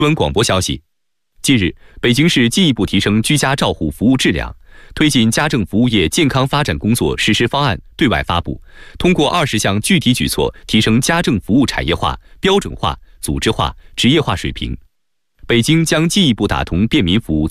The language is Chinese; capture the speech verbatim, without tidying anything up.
闻广播消息，近日，北京市进一步提升居家照护服务质量，推进家政服务业健康发展工作实施方案对外发布，通过二十项具体举措，提升家政服务产业化、标准化、组织化、职业化水平。北京将进一步打通便民服务